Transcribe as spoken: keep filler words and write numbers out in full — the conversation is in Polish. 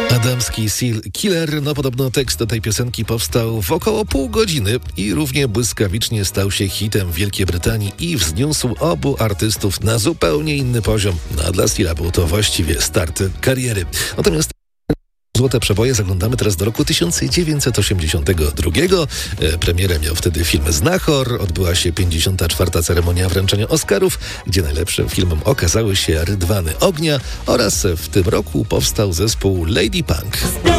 Adamski Seal Killer. No podobno tekst do tej piosenki powstał w około pół godziny i równie błyskawicznie stał się hitem w Wielkiej Brytanii i wzniósł obu artystów na zupełnie inny poziom. No a dla Seala był to właściwie start kariery. Natomiast złote przeboje zaglądamy teraz do roku tysiąc dziewięćset osiemdziesiątego drugiego. E, premierę miał wtedy film Znachor. Odbyła się pięćdziesiąta czwarta ceremonia wręczenia Oscarów, gdzie najlepszym filmem okazały się Rydwany Ognia oraz w tym roku powstał zespół Lady Punk.